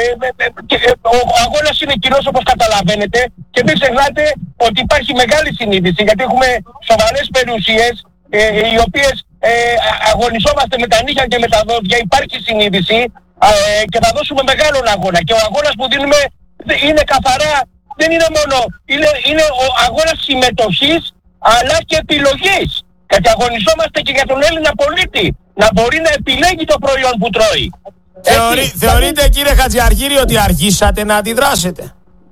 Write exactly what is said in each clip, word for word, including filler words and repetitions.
ο αγώνας είναι κοινός όπως καταλαβαίνετε και μην ξεχνάτε ότι υπάρχει μεγάλη συνείδηση γιατί έχουμε σοβαρές περιουσίες ε, οι οποίες ε, αγωνιζόμαστε με τα νύχια και με τα δόντια, υπάρχει συνείδηση ε, και θα δώσουμε μεγάλον αγώνα και ο αγώνας που δίνουμε είναι καθαρά, δεν είναι μόνο, είναι, είναι ο αγώνας συμμετοχής αλλά και επιλογής γιατί αγωνιζόμαστε και για τον Έλληνα πολίτη να μπορεί να επιλέγει το προϊόν που τρώει. Θεωρεί, Έτσι, θεωρείτε θα... κύριε Χατζιαργύρη ότι αργήσατε να αντιδράσετε?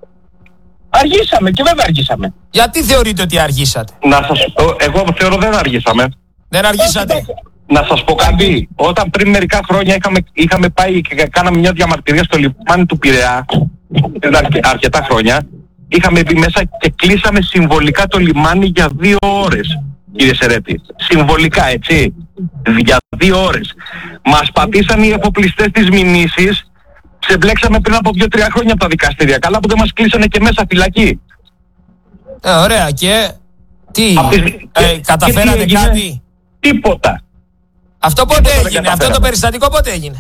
Αργήσαμε και βέβαια αργήσαμε. Γιατί θεωρείτε ότι αργήσατε? Να σας πω, εγώ θεωρώ δεν αργήσαμε. Δεν αργήσατε. Να σας πω κάτι, όταν πριν μερικά χρόνια είχαμε, είχαμε πάει και κάναμε μια διαμαρτυρία στο λιμάνι του Πειραιά, αρκε, αρκετά χρόνια, είχαμε μπει μέσα και κλείσαμε συμβολικά το λιμάνι για δύο ώρες, κύριε Σερέτη. Συμβολικά, έτσι, για δύο ώρες. Μας πατήσαν οι εφοπλιστές της μηνύσης, ξεμπλέξαμε πριν από δύο τρία χρόνια από τα δικαστήρια. Καλά που δεν μας κλείσανε και μέσα φυλακή. Ε, ωραία, και τι, Αυτές, ε, και, καταφέρατε και τι κάτι? Τίποτα. Αυτό πότε έγινε, αυτό το περιστατικό πότε έγινε?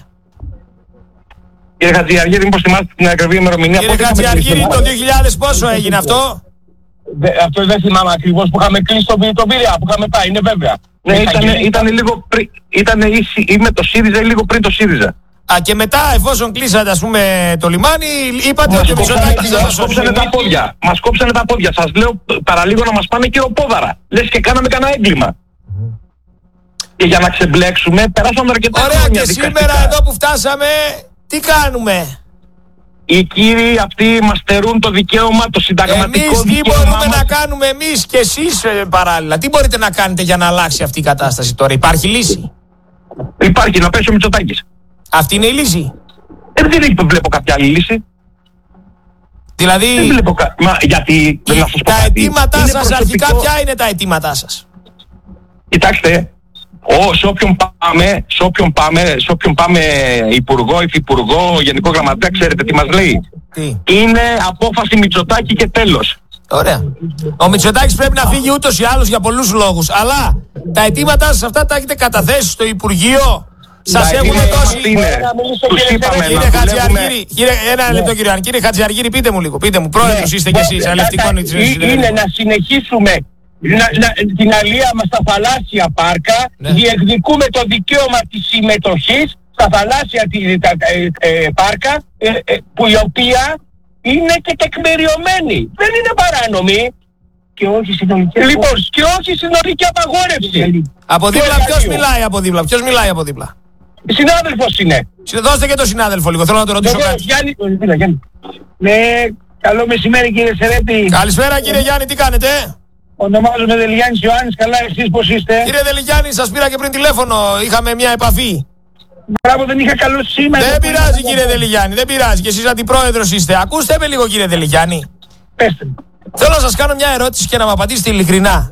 Κύριε Χατζιαργύρη, μήπως θυμάστε την ακριβή ημερομηνία? Κύριε Χατζιαργύρη, το δύο χιλιάδες πόσο έγινε αυτό? Δε, αυτό δεν θυμάμαι ακριβώς που είχαμε κλείσει τον Πειραιά, που είχαμε πάει, είναι βέβαια. Ναι, ήταν, ήταν λίγο πριν, ήταν ή με το ΣΥΡΙΖΑ ή λίγο πριν το ΣΥΡΙΖΑ. Α, και μετά εφόσον κλείσατε ας πούμε το λιμάνι, είπατε μας ότι ο Μητσοτάκης μας κόψανε τα πόδια. Μας κόψανε τα πόδια. Σας λέω παραλίγο να μας πάνε κυροπόδαρα. Λες και κάναμε κανένα έγκλημα. Και για να ξεμπλέξουμε περάσαμε αρκετά χρόνια. Ωραία, και σήμερα εδώ που φτάσαμε, τι κάνουμε? Οι κύριοι αυτοί μας στερούν το δικαίωμα, το συνταγματικό εμείς τι δικαίωμα μπορούμε μας. να κάνουμε εμείς και εσείς ε, παράλληλα? Τι μπορείτε να κάνετε για να αλλάξει αυτή η κατάσταση τώρα? Υπάρχει λύση? Υπάρχει, να πέσει ο Μητσοτάκης. Αυτή είναι η λύση? Ε, δεν βλέπω κάποια άλλη λύση. Δηλαδή, δεν βλέπω κα... Μα, γιατί, η, να σας πω τα κάτι. αιτήματά Είναι σας προσωπικό... αρχικά ποια είναι τα αιτήματά σας? Κοιτάξτε, ο, σε, όποιον πάμε, σε, όποιον πάμε, σε όποιον πάμε υπουργό, υφυπουργό, γενικό γραμματέα, ξέρετε τι μας λέει? Τι? Είναι απόφαση Μητσοτάκη και τέλος. Ωραία. Ο Μητσοτάκης πρέπει να φύγει ούτως ή άλλως για πολλούς λόγους. Αλλά τα αιτήματά σας αυτά τα έχετε καταθέσει στο Υπουργείο? Σας έχουν δώσει? Τους είπαμε κύριε να Χατζιαργύρη, κύριε, ένα λεπτό κύριε Άννη. Κύριε Χατζιαργύρη, πείτε μου λίγο. Πείτε μου, πρόεδρος είστε κι εσείς, αλευτικών. Είναι να συνεχίσουμε να, να, την αλία μας στα θαλάσσια πάρκα, ναι. Διεκδικούμε το δικαίωμα της συμμετοχής στα θαλάσσια τα, ε, ε, πάρκα, ε, ε, που η οποία είναι και τεκμηριωμένη. Δεν είναι παράνομη. Και όχι συνολική. Λοιπόν, και όχι συνολική απαγόρευση. Από δίπλα ποιος μιλάει από δίπλα? Ποιος μιλάει από δίπλα? Συνάδελφος είναι. Δώστε και το συνάδελφο λίγο, θέλω να το ρωτήσω κάτι. Γιάννη, Γιάννη. Ναι, καλό μεσημέρι κύριε Σερέτη. Καλησπέρα κύριε Γιάννη, τι κάνετε? Ονομάζομαι Δελιγιάννης Ιωάννης, καλά εσείς πώς είστε? Κύριε Δελιγιάννη, σας πήρα και πριν τηλέφωνο, είχαμε μια επαφή. Μπράβο, δεν είχα καλό σήμερα. Δεν πειράζει κύριε Δελιγιάννη, δεν πειράζει, και εσείς αντιπρόεδρος είστε. Ακούστε με λίγο κύριε Δελιγιάννη. Πέστε. Θέλω να σας κάνω μια ερώτηση και να μου απαντήσετε ειλικρινά.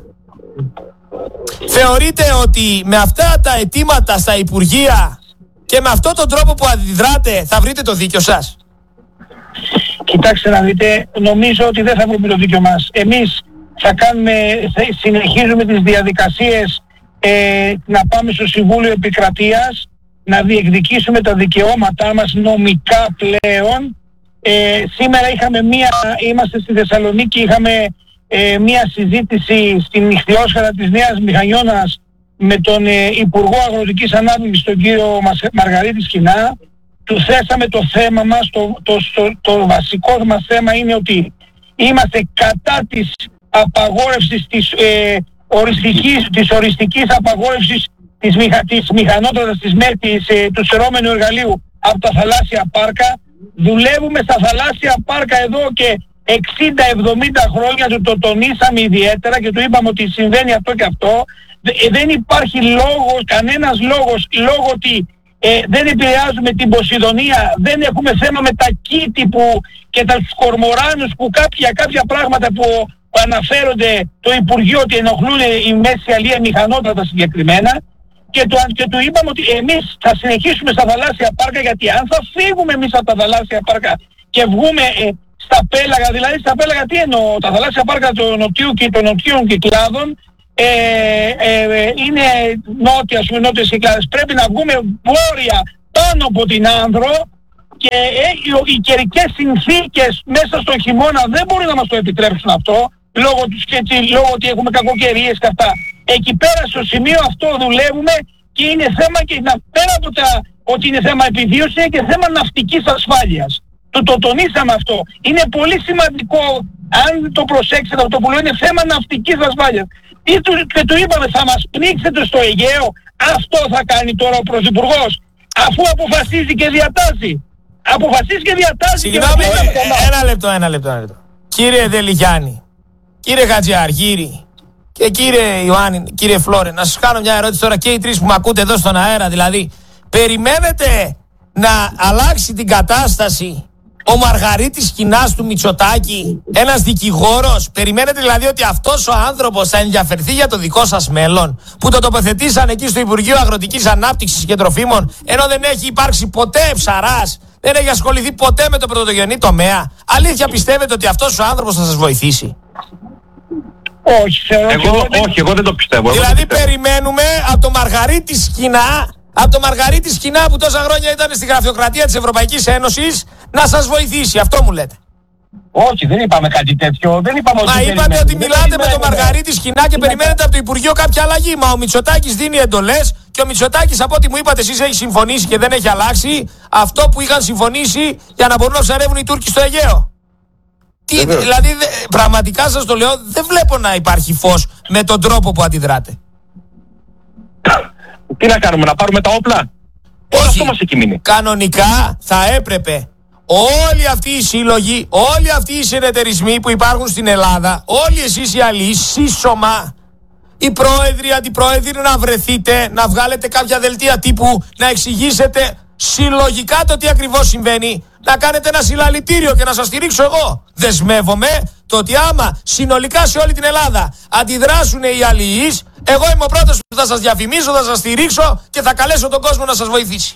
Θεωρείτε ότι με αυτά τα αιτήματα στα Υπουργεία και με αυτόν τον τρόπο που αντιδράτε θα βρείτε το δίκιο σας? Κοιτάξτε να δείτε, νομίζω ότι δεν θα βρούμε το δίκιο μας. Εμείς θα κάνουμε, θα συνεχίζουμε τις διαδικασίες ε, να πάμε στο Συμβούλιο Επικρατείας, να διεκδικήσουμε τα δικαιώματά μας νομικά πλέον. Ε, σήμερα είχαμε μία, είμαστε στη Θεσσαλονίκη, είχαμε ε, μία συζήτηση στην Ιχθυόσχατα της Νέας Μηχανιώνας με τον ε, Υπουργό Αγροτικής Ανάπτυξης, τον κύριο Μαργαρίτη Σκινά. Του θέσαμε το θέμα μας, το, το, το, το βασικό μας θέμα είναι ότι είμαστε κατά της απαγόρευσης της, ε, οριστικής, της οριστικής απαγόρευσης της, μηχα, της μηχανότρατας της ΜΕΤΗΣ, ε, του σειρώμενου εργαλείου από τα θαλάσσια πάρκα. Δουλεύουμε στα θαλάσσια πάρκα εδώ και εξήντα εβδομήντα χρόνια, του το τονίσαμε ιδιαίτερα και του είπαμε ότι συμβαίνει αυτό και αυτό. Δεν υπάρχει λόγος, κανένας λόγος, λόγω ότι ε, δεν επηρεάζουμε την Ποσειδονία, δεν έχουμε θέμα με τα κήτη που, και τα κορμοράνους που κάποια, κάποια πράγματα που, που αναφέρονται το Υπουργείο ότι ενοχλούν η μέση αλία μηχανότατα συγκεκριμένα. Και του, και του είπαμε ότι εμείς θα συνεχίσουμε στα θαλάσσια πάρκα, γιατί αν θα φύγουμε εμείς από τα θαλάσσια πάρκα και βγούμε ε, στα πέλαγα, δηλαδή στα πέλαγα τι εννοώ, τα θαλάσσια πάρκα των νοτιού και των νοτιών κυκλάδων ε, ε, ε, είναι νότια, ας πούμε, νότιες κυκλάδες. Πρέπει να βγούμε βόρεια πάνω από την Άνδρο και ε, οι καιρικές συνθήκες μέσα στο χειμώνα δεν μπορούν να μας το επιτρέψουν αυτό, λόγω του σκέτσι, λόγω ότι έχουμε κακοκαιρίες και αυτά. Εκεί πέρα στο σημείο αυτό δουλεύουμε και είναι θέμα, και να, πέρα από τα ότι είναι θέμα επιβίωσης, είναι και θέμα ναυτικής ασφάλειας. Το, το τονίσαμε αυτό. Είναι πολύ σημαντικό, αν το προσέξετε αυτό που λέω, είναι θέμα ναυτικής ασφάλειας. Και του, και του είπαμε, θα μας πνίξετε στο Αιγαίο. Αυτό θα κάνει τώρα ο Πρωθυπουργός, αφού αποφασίζει και διατάζει. Αποφασίζει και διατάζει. Συγγνώμη, και ένα λεπτό, ένα λεπτό, ένα λεπτό. Κύριε Δελιγιάννη, κύριε Χατζιαργύρη και κύριε Ιωάννη, κύριε Φλόρε, να σας κάνω μια ερώτηση τώρα και οι τρεις που με ακούτε εδώ στον αέρα. Δηλαδή, περιμένετε να αλλάξει την κατάσταση ο Μαργαρίτης Κινάς του Μητσοτάκη, ένας δικηγόρος? Περιμένετε δηλαδή ότι αυτός ο άνθρωπος θα ενδιαφερθεί για το δικό σας μέλλον, που το τοποθετήσαν εκεί στο Υπουργείο Αγροτικής Ανάπτυξης και Τροφίμων, ενώ δεν έχει υπάρξει ποτέ ψαράς, δεν έχει ασχοληθεί ποτέ με το πρωτογενή τομέα? Αλήθεια πιστεύετε ότι αυτός ο άνθρωπος θα σας βοηθήσει? Όχι, θεωρώ εγώ, όχι, εγώ δεν το πιστεύω. Δηλαδή το πιστεύω. περιμένουμε από το Μαργαρίτη Σκινά, από το Μαργαρίτη Σκινά που τόσα χρόνια ήταν στη γραφειοκρατία της Ευρωπαϊκής Ένωσης, να σας βοηθήσει. Αυτό μου λέτε? Όχι, δεν είπαμε κάτι τέτοιο. Δεν είπαμε ότι Μα δεν είπατε ότι δεν μιλάτε με τον περιμένουμε. Μαργαρίτη Σκινά και περιμένετε από το Υπουργείο κάποια αλλαγή. Μα ο Μητσοτάκης δίνει εντολές και ο Μητσοτάκης, από ό,τι μου είπατε εσείς, έχει συμφωνήσει και δεν έχει αλλάξει αυτό που είχαν συμφωνήσει για να μπορούν να ψαρεύουν οι Τούρκοι στο Αιγαίο. Τι, δηλαδή, δε, πραγματικά σας το λέω, δεν βλέπω να υπάρχει φως με τον τρόπο που αντιδράτε. Τι να κάνουμε, να πάρουμε τα όπλα? Όλο αυτό μας έχει μείνει. Κανονικά θα έπρεπε όλοι αυτοί οι σύλλογοι, όλοι αυτοί οι συνεταιρισμοί που υπάρχουν στην Ελλάδα, όλοι εσείς οι αλλοί, σύσσωμα, οι πρόεδροι, αντιπρόεδροι, να βρεθείτε, να βγάλετε κάποια δελτία τύπου, να εξηγήσετε συλλογικά το τι ακριβώς συμβαίνει, να κάνετε ένα συλλαλητήριο και να σας στηρίξω εγώ. Δεσμεύομαι το ότι άμα συνολικά σε όλη την Ελλάδα αντιδράσουν οι αλληλείς, εγώ είμαι ο πρώτος που θα σας διαφημίσω, θα σας στηρίξω και θα καλέσω τον κόσμο να σας βοηθήσει.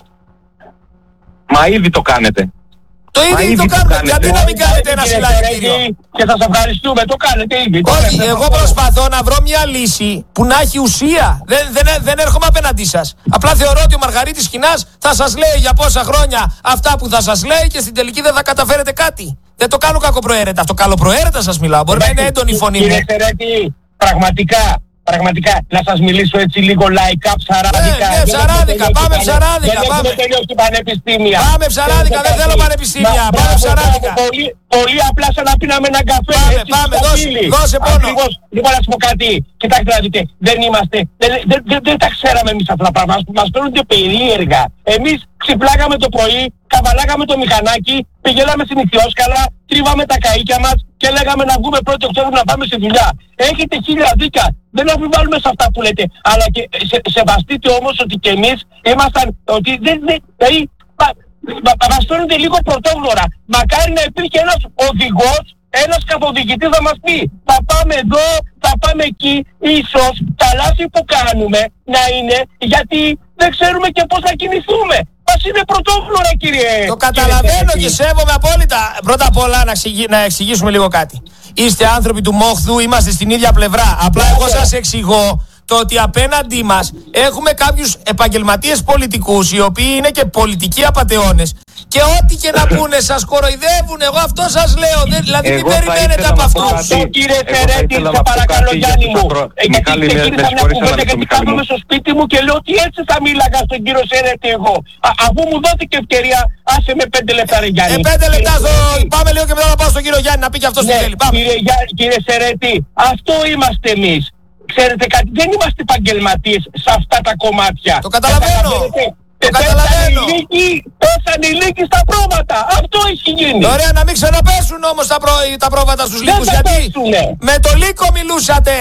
Μα ήδη το κάνετε. Το ήδη, ήδη το κάνουμε. κάνετε. Γιατί να μην κάνετε ένα συλλαλητήριο? Και σας ευχαριστούμε. Το κάνετε ήδη. Όχι, εγώ προσπαθώ να βρω μια λύση που να έχει ουσία. Δεν, δεν, δεν έρχομαι απέναντί σας. Απλά θεωρώ ότι ο Μαργαρίτης Κινάς θα σας λέει για πόσα χρόνια αυτά που θα σας λέει και στην τελική δεν θα καταφέρετε κάτι. Δεν το κάνω κακοπροαίρετα. Αυτό καλοπροαίρετα σας μιλάω. Μπορεί να είναι έντονη η φωνή μου. Κύριε Σερέτη, πραγματικά. Πραγματικά, να σας μιλήσω έτσι λίγο λαϊκά, ψαράδικα. Ναι, ναι, ψαράδικα, πάμε ψαράδικα. Δεν έχουμε τελειώσει πανεπιστήμια. Πάμε ψαράδικα, δεν θέλω πανεπιστήμια. Μα, Πάμε μπράβο, ψαράδικα. μπράβο, πολύ, πολύ απλά σαν να πίναμε έναν καφέ. Πάμε, έτσι, πάμε, στα δώσε, φίλη. δώσε πόνο. Ακριβώς. Λοιπόν, να σου πω κάτι. Κοιτάξτε να δείτε, δεν είμαστε, δεν, δεν, δεν, δεν τα ξέραμε εμείς αυτά τα πράγματα. Μας φαίνονται περίεργα. Εμείς ξυπνάγαμε το πρωί, καβαλάγαμε το μηχανάκι, πηγαίναμε στην Ιθιόσκαλα, τρίβαμε τα καΐκια μας και λέγαμε να βγούμε πρώτο Οκτώβρη να πάμε στη δουλειά. Έχετε χίλια δίκα. Δεν αμφιβάλλουμε σε αυτά που λέτε. Αλλά και σε, σεβαστείτε όμως ότι και εμείς ήμασταν, ότι δεν, δεν, δηλαδή, μα, μα, μας φαίνονται λίγο πρωτόγνωρα. Μακάρι να υπήρχε ένας οδηγός, ένας καθοδηγητής να μας πει θα πάμε εδώ, θα πάμε εκεί. Ίσως τα λάθη που κάνουμε να είναι γιατί δεν ξέρουμε και πώς θα κινηθούμε. Μας είναι πρωτόγνωρα, κύριε. Το καταλαβαίνω και σέβομαι απόλυτα. Πρώτα απ' όλα να, εξηγη, να εξηγήσουμε λίγο κάτι. Είστε άνθρωποι του μόχθου, είμαστε στην ίδια πλευρά. Απλά εγώ σας εξηγώ το ότι απέναντί μας έχουμε κάποιους επαγγελματίες πολιτικούς, οι οποίοι είναι και πολιτικοί απατεώνες. Και ό,τι και να πούνε σας κοροϊδεύουν. Εγώ αυτό σας λέω. Δεν, δηλαδή εγώ μην περιμένετε από αυτούς. Αυτό, κύριε Φερέτη, σε παρακαλώ, Γιάννη μου. Γιατί ξεκίνησα μια κουβέντα γιατί κάθομαι στο σπίτι μου και λέω ότι έτσι θα μίλαγα στον κύριο Σερέτη εγώ. Α, αφού μου δόθηκε ευκαιρία, άσε με πέντε λεπτά, ρε Γιάννη. Ε, πέντε λεπτά στο... Πάμε λίγο και μετά να πάω στον κύριο Γιάννη να πει και αυτός τι Ναι, θέλει. Πάμε. Κύριε, κύριε Σερέτη, αυτό είμαστε εμείς. Ξέρετε κάτι, δεν είμαστε επαγγελματίες σε αυτά τα κομμάτια. Το καταλαβαίνω. Το καταλαβαίνω. Πέσανε οι λύκοι στα πρόβατα. Αυτό έχει γίνει. Ωραία, να μην ξαναπέσουν όμως τα, προ... τα πρόβατα στους λύκους. Δεν θα Γιατί πέσουνε. με το λύκο μιλούσατε.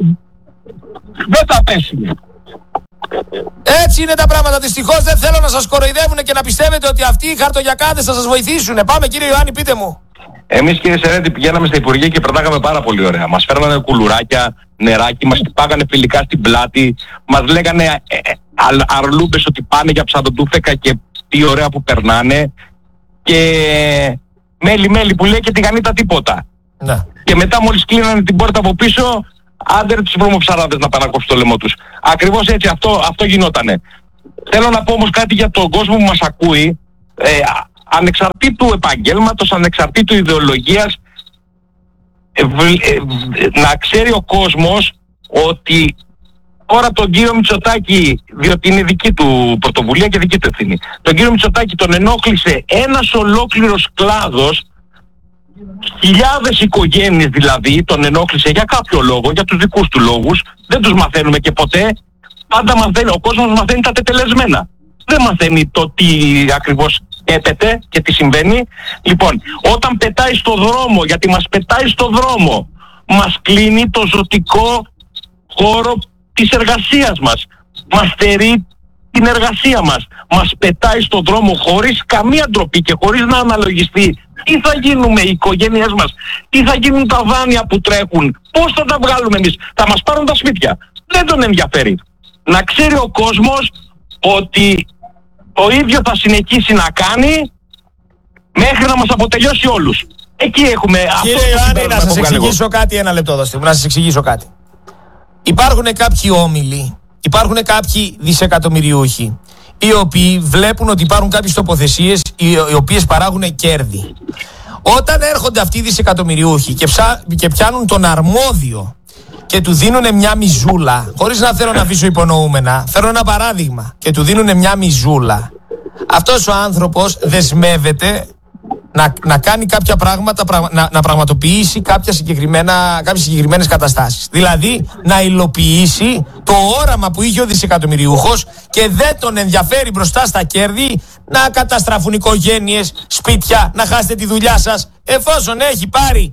Δεν θα πέσουνε. Έτσι είναι τα πράγματα. Δυστυχώς δεν θέλω να σας κοροϊδεύουν και να πιστεύετε ότι αυτοί οι χαρτογιακάδες θα σας βοηθήσουν. Πάμε, κύριε Ιωάννη, πείτε μου. Εμείς, κύριε Σερέτη, πηγαίναμε στα Υπουργεία και περνάγαμε πάρα πολύ ωραία. Μας φέρνανε κουλουράκια, νεράκι, μας χτυπάγανε φιλικά στην πλάτη, μας λέγανε ε, ε, αρ, αρλούμπες ότι πάνε για ψαροντούφεκα και τι ωραία που περνάνε. Και μέλι μέλι που λέει και τη γανίτα τίποτα. Ναι. Και μετά μόλις κλείνανε την πόρτα από πίσω, άντε τους βρωμοψαράδες να πάνε να κόψουν το λαιμό τους. Ακριβώς έτσι, αυτό, αυτό γινότανε. Θέλω να πω όμως κάτι για τον κόσμο που μας ακούει. Ε, ανεξαρτήτου επαγγέλματος, ανεξαρτήτου ιδεολογίας, ε, ε, ε, να ξέρει ο κόσμος ότι τώρα τον κύριο Μητσοτάκη, διότι είναι δική του πρωτοβουλία και δική του ευθύνη, τον κύριο Μητσοτάκη τον ενόχλησε ένας ολόκληρος κλάδος, χιλιάδες οικογένειες δηλαδή, τον ενόχλησε για κάποιο λόγο, για τους δικούς του λόγους, δεν τους μαθαίνουμε και ποτέ, πάντα μαθαίνει, ο κόσμος μαθαίνει τα τετελεσμένα, δεν μαθαίνει το τι ακριβώς έπεται και τι συμβαίνει. Λοιπόν, όταν πετάει στο δρόμο, γιατί μας πετάει στο δρόμο, μας κλείνει το ζωτικό χώρο της εργασίας μας, μας στερεί την εργασία μας, μας πετάει στον δρόμο χωρίς καμία ντροπή και χωρίς να αναλογιστεί τι θα γίνουμε οι οικογένειές μας, τι θα γίνουν τα δάνεια που τρέχουν, πώς θα τα βγάλουμε εμείς, θα μας πάρουν τα σπίτια. Δεν τον ενδιαφέρει. Να ξέρει ο κόσμος ότι το ίδιο θα συνεχίσει να κάνει μέχρι να μας αποτελειώσει όλους. Εκεί έχουμε αυτό. Κύριε Ιωάννη, να σας εξηγήσω κάτι, ένα λεπτό δώστε μου, να σας εξηγήσω κάτι. Υπάρχουν κάποιοι όμιλοι, υπάρχουν κάποιοι δισεκατομμυριούχοι, οι οποίοι βλέπουν ότι υπάρχουν κάποιες τοποθεσίες οι οποίες παράγουν κέρδη. Όταν έρχονται αυτοί οι δισεκατομμυριούχοι και, ψά, και πιάνουν τον αρμόδιο και του δίνουν μια μιζούλα, χωρίς να θέλω να αφήσω υπονοούμενα, φέρω ένα παράδειγμα, και του δίνουν μια μιζούλα, αυτός ο άνθρωπος δεσμεύεται να, να κάνει κάποια πράγματα, να, να πραγματοποιήσει κάποια συγκεκριμένα, κάποιες συγκεκριμένες καταστάσεις. Δηλαδή να υλοποιήσει το όραμα που είχε ο δισεκατομμυριούχος και δεν τον ενδιαφέρει μπροστά στα κέρδη να καταστραφούν οικογένειες, σπίτια, να χάσετε τη δουλειά σας, εφόσον έχει πάρει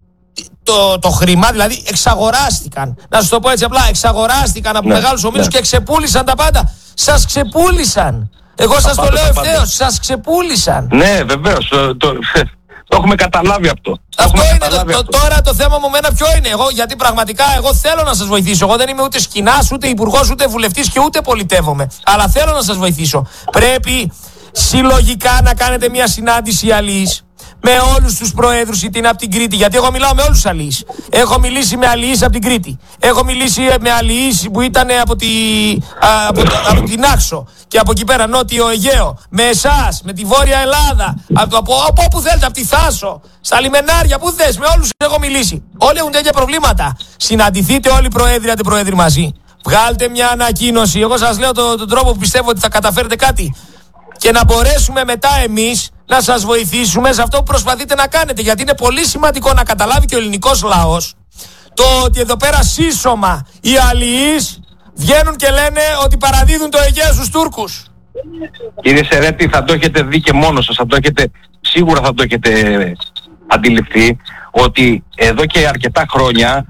το, το χρήμα, δηλαδή εξαγοράστηκαν. Να σας το πω έτσι απλά, εξαγοράστηκαν από ναι, μεγάλους ομίλους ναι. και ξεπούλησαν τα πάντα. Σας ξεπούλησαν. Εγώ σας το λέω ευθέως, σας ξεπούλησαν. Ναι, βεβαίως, το, το, το έχουμε καταλάβει αυτό. Αυτό το είναι, το, αυτό. Το, τώρα το θέμα μου εμένα ποιο είναι, εγώ, γιατί πραγματικά εγώ θέλω να σας βοηθήσω. Εγώ δεν είμαι ούτε σκηνάς, ούτε υπουργός, ούτε βουλευτής και ούτε πολιτεύομαι. Αλλά θέλω να σας βοηθήσω. Πρέπει συλλογικά να κάνετε μια συνάντηση αλληλείς με όλους τους προέδρους, είτε είναι από την Κρήτη, γιατί εγώ μιλάω με όλους τους αλληλείς. Έχω μιλήσει με αλληλείς από την Κρήτη. Έχω μιλήσει με αλληλείς που ήταν από, τη, α, από, από την Άξο και από εκεί πέρα, Νότιο Αιγαίο. Με εσάς, με τη Βόρεια Ελλάδα, από, από, από όπου θέλετε, από τη Θάσο, στα λιμενάρια, που θες, με όλους έχω μιλήσει. Όλοι έχουν τέτοια προβλήματα. Συναντηθείτε όλοι οι προέδροι, αντιπροέδροι μαζί. Βγάλτε μια ανακοίνωση. Εγώ σας λέω τον το τρόπο που πιστεύω ότι θα καταφέρετε κάτι. Και να μπορέσουμε μετά εμείς να σας βοηθήσουμε σε αυτό που προσπαθείτε να κάνετε. Γιατί είναι πολύ σημαντικό να καταλάβει και ο ελληνικός λαός το ότι εδώ πέρα σύσσωμα οι αλληλείς βγαίνουν και λένε ότι παραδίδουν το Αιγαίο στους Τούρκους. Κύριε Σερέτη, θα το έχετε δει και μόνος σας, θα το έχετε, σίγουρα θα το έχετε αντιληφθεί ότι εδώ και αρκετά χρόνια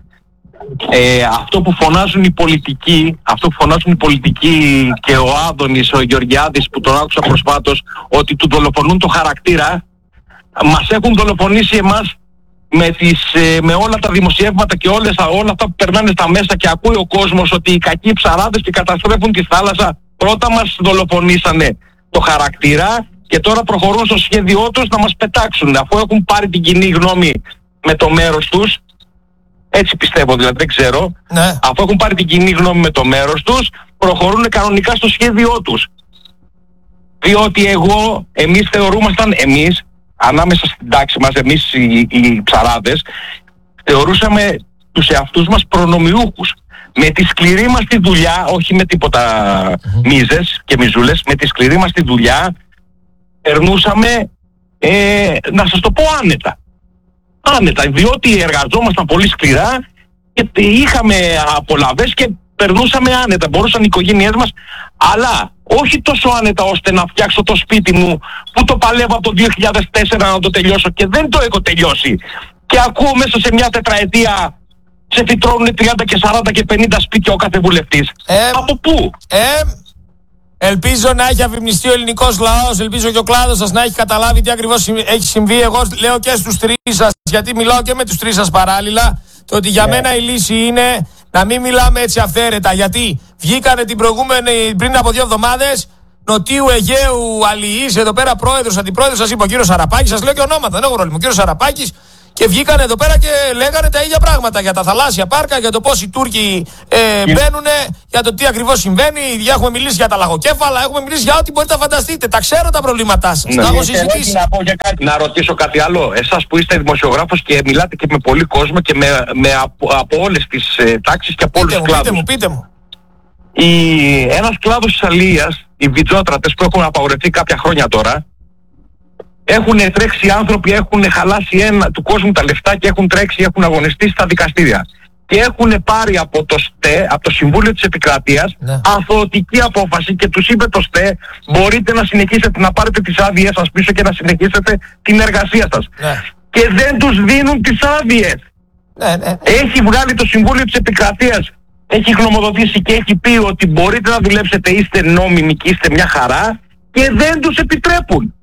Ε, αυτό που φωνάζουν οι πολιτικοί, αυτό που φωνάζουν οι πολιτικοί και ο Άδωνης, ο Γεωργιάδης που τον άκουσα προσφάτως, ότι του δολοφονούν το χαρακτήρα, μας έχουν δολοφονήσει εμάς με, τις, με όλα τα δημοσιεύματα και όλες, όλα αυτά που περνάνε στα μέσα και ακούει ο κόσμος ότι οι κακοί ψαράδες και καταστρέφουν τη θάλασσα. Πρώτα μας δολοφονήσανε το χαρακτήρα και τώρα προχωρούν στο σχέδιό τους να μας πετάξουν, αφού έχουν πάρει την κοινή γνώμη με το μέρος τους. Έτσι πιστεύω, δηλαδή δεν ξέρω. Ναι. Αφού έχουν πάρει την κοινή γνώμη με το μέρος τους, προχωρούν κανονικά στο σχέδιό τους. Διότι εγώ, εμείς θεωρούμασταν, εμείς, ανάμεσα στην τάξη μας, εμείς οι, οι ψαράδες, θεωρούσαμε τους εαυτούς μας προνομιούχους. Με τη σκληρή μας τη δουλειά, όχι με τίποτα mm-hmm. μίζες και μιζούλες, με τη σκληρή μας τη δουλειά, περνούσαμε, ε, να σας το πω άνετα. Άνετα, διότι εργαζόμασταν πολύ σκληρά και είχαμε απολαβές και περνούσαμε άνετα. Μπορούσαν οι οικογένειές μας, αλλά όχι τόσο άνετα ώστε να φτιάξω το σπίτι μου που το παλεύω από το δύο χιλιάδες τέσσερα να το τελειώσω και δεν το έχω τελειώσει. Και ακούω μέσα σε μια τετραετία σε φυτρώνουν τριάντα και σαράντα και πενήντα σπίτια ο κάθε βουλευτής. Ε, από πού? Ε, ελπίζω να έχει αφημνιστεί ο ελληνικός λαός, ελπίζω και ο κλάδος σας να έχει καταλάβει τι ακριβώς έχει συμβεί. Εγώ λέω και στους τρεις σας, γιατί μιλάω και με τους τρεις σας παράλληλα, το ότι για yeah. μένα η λύση είναι να μην μιλάμε έτσι αυθαίρετα. Γιατί βγήκανε την προηγούμενη, πριν από δύο εβδομάδες, Νοτίου Αιγαίου αλληλείς, εδώ πέρα πρόεδρος, αντιπρόεδρος, σας είπα ο κύριος Σαραπάκης, σας λέω και ονόματα, δεν έχω πρόβλημα. Ο κύριος Σαραπάκης και βγήκαν εδώ πέρα και λέγανε τα ίδια πράγματα για τα θαλάσσια πάρκα, για το πώς οι Τούρκοι ε, μπαίνουν, για το τι ακριβώς συμβαίνει. Έχουμε μιλήσει για τα λαγοκέφαλα, έχουμε μιλήσει για ό,τι μπορείτε να φανταστείτε. Τα ξέρω τα προβλήματάς σας. Ναι. Τα έχω συζητήσει. Να, πω για κάτι. Να ρωτήσω κάτι άλλο. Εσάς που είστε δημοσιογράφος και μιλάτε και με πολύ κόσμο και με, με από, από όλες τις ε, τάξεις και από όλους τους κλάδους. Πείτε μου, πείτε μου. Η, ένας κλάδος της αλίας, οι βιτζότρατες που έχουν απαγορευτεί κάποια χρόνια τώρα, έχουν τρέξει άνθρωποι, έχουν χαλάσει ένα, του κόσμου τα λεφτά και έχουν τρέξει, έχουν αγωνιστεί στα δικαστήρια. Και έχουν πάρει από το ΣΤΕ, από το Συμβούλιο της Επικρατείας, ναι. αθωωτική απόφαση και τους είπε το ΣΤΕ, μπορείτε να συνεχίσετε να πάρετε τις άδειες σας πίσω και να συνεχίσετε την εργασία σας. Ναι. Και δεν τους δίνουν τις άδειες. Ναι, ναι. Έχει βγάλει το Συμβούλιο της Επικρατείας, έχει γνωμοδοτήσει και έχει πει ότι μπορείτε να δουλέψετε, είστε νόμιμοι και είστε μια χαρά, και δεν τους επιτρέπουν.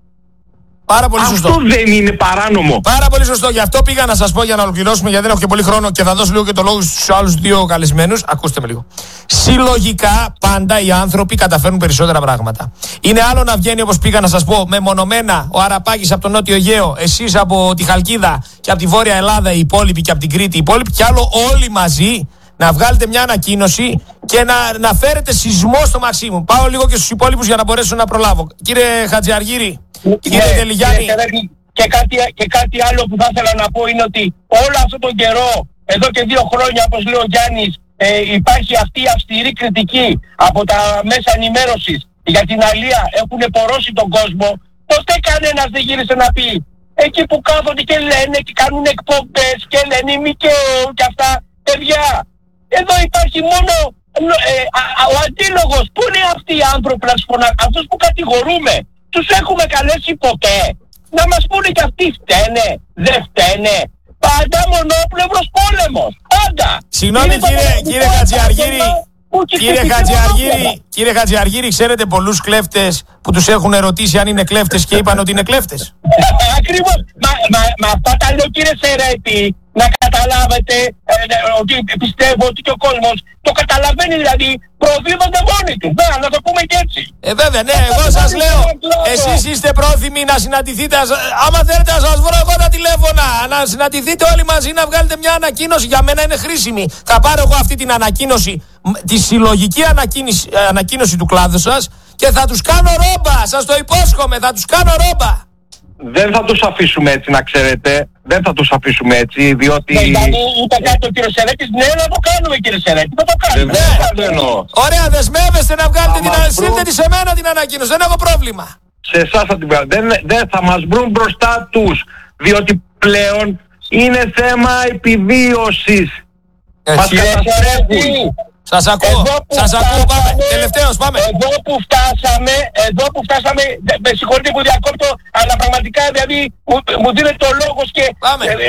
Πάρα πολύ σωστό. Αυτό δεν είναι παράνομο? Πάρα πολύ σωστό. Γι' αυτό πήγα να σας πω για να ολοκληρώσουμε, γιατί δεν έχω και πολύ χρόνο και θα δώσω λίγο και το λόγο στους άλλους δύο καλεσμένους. Ακούστε με λίγο. Συλλογικά πάντα οι άνθρωποι καταφέρνουν περισσότερα πράγματα. Είναι άλλο να βγαίνει, όπως πήγα να σας πω, μεμονωμένα ο Αραπάκης από τον Νότιο Αιγαίο, εσείς από τη Χαλκίδα και από τη Βόρεια Ελλάδα οι υπόλοιποι και από την Κρήτη οι υπόλοιποι, και άλλο όλοι μαζί να βγάλετε μια ανακοίνωση και να, να φέρετε σεισμό στο Μαξίμου. Πάω λίγο και στους υπόλοιπους για να μπορέσω να προλάβω. Κύριε Χατζιαργύρη, κύριε Τελιγιάννη. Και κάτι, και κάτι άλλο που θα ήθελα να πω είναι ότι όλο αυτόν τον καιρό, εδώ και δύο χρόνια, όπως λέει ο Γιάννης, ε, υπάρχει αυτή η αυστηρή κριτική από τα μέσα ενημέρωσης για την αλία. Έχουν πορώσει τον κόσμο. Ποτέ κανένας δεν γύρισε να πει. Εκεί που κάθονται και λένε και κάνουν εκπομπές και λένε ΜΚΟ και αυτά. Παιδιά, εδώ υπάρχει μόνο ε, α, α, ο αντίλογος. Πού είναι αυτοί οι άνθρωποι, να τους φωνά, αυτούς που κατηγορούμε? Τους έχουμε καλέσει ποτέ? Να μας πούνε και αυτοί φταίνε, δεν φταίνε? Πάντα μονόπλευρος πόλεμος. Πάντα. Συγγνώμη κύριε, κύριε Χατζιαργύρη, κύριε Χατζιαργύρη, κύριε Χατζιαργύρη, ξέρετε πολλούς κλέφτες που τους έχουν ερωτήσει αν είναι κλέφτες και είπαν ότι είναι κλέφτες? Ακριβώς. Μα, μα, μα αυτά τα λέω, κύριε Σερέτη, να καταλάβετε ε, ότι πιστεύω ότι και ο κόσμος το καταλαβαίνει, δηλαδή προοδεύονται μόνοι του. Ναι, να το πούμε και έτσι. Ε, βέβαια, ναι, εγώ σας λέω, εσείς είστε πρόθυμοι να συναντηθείτε. Άμα θέλετε να σας βρω εγώ τα τηλέφωνα, να συναντηθείτε όλοι μαζί, να βγάλετε μια ανακοίνωση. Για μένα είναι χρήσιμη. Θα πάρω εγώ αυτή την ανακοίνωση, τη συλλογική ανακοίνωση, ανακοίνωση του κλάδου σας, και θα τους κάνω ρόμπα. Σας το υπόσχομαι, θα τους κάνω ρόμπα. Δεν θα τους αφήσουμε έτσι, να ξέρετε. Δεν θα τους αφήσουμε έτσι, διότι... Ναι, δηλαδή είπε κάτι ο κύριος Σερέτης, ναι, να το κάνουμε κύριε Σερέτη, θα το κάνουμε. Δεν εννοώ. Ωραία, δεσμεύεστε να βγάλετε την ανακοίνωση. Στείλτε τη σε μένα την ανακοίνωση, δεν έχω πρόβλημα. Σε εσάς θα την βγάλω. Δεν, δεν θα μας βρουν μπροστά τους, διότι πλέον είναι θέμα επιβίωσης. Μας καταστρέφουν. Σας ακούω, σας ακούω, πάμε. Τελευταίος, πάμε. Εδώ που φτάσαμε, εδώ που φτάσαμε, με συγχωρείτε που διακόπτω, αλλά πραγματικά δηλαδή μου, μου δίνετε το λόγο και... Πάμε. Ε,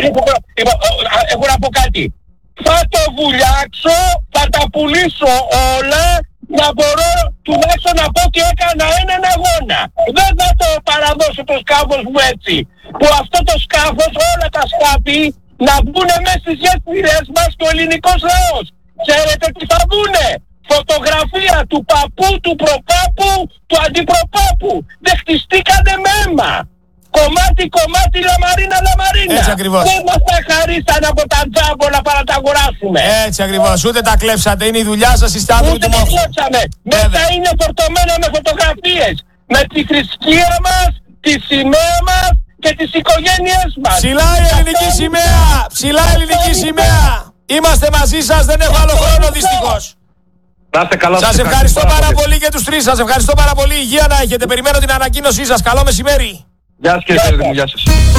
έχω να πω κάτι. Θα το βουλιάξω, θα τα πουλήσω όλα, να μπορώ τουλάχιστον να πω ότι έκανα έναν αγώνα. Δεν θα το παραδώσω το σκάφος μου έτσι. Που αυτό το σκάφος, όλα τα σκάφη, να μπουν μέσα στις γέφυρες μας και ο ελληνικός λαός. Ξέρετε τι θα δούνε? Φωτογραφία του παππού, του προπάπου, του αντιπροπάπου. Δεν χτιστήκανε με αίμα. Κομμάτι, κομμάτι, λαμαρίνα, λαμαρίνα. Έτσι ακριβώς. Δεν μας τα χαρίσαν από τα τζάμπολα para να τα αγοράσουμε. Έτσι ακριβώς. Ούτε τα κλέψατε. Είναι η δουλειά σας, είστε άνθρωποι του μόχου. Ούτε τα κλέψαμε. Μετά είναι φορτωμένα με φωτογραφίες. Με τη θρησκεία μας, τη σημαία μας και τις οικογένειές μας. Ψηλά η ελληνική σημαία. Ψηλά η ελληνική σημαία. Είμαστε μαζί σας, δεν έχω άλλο χρόνο δυστυχώς. Να είστε καλά. Σας ευχαριστώ πάρα πολύ και τους τρεις. Σας ευχαριστώ πάρα πολύ. Υγεία να έχετε. Περιμένω την ανακοίνωσή σας. Καλό μεσημέρι. Γεια σας κύριε Σερέτη μου, γεια σας.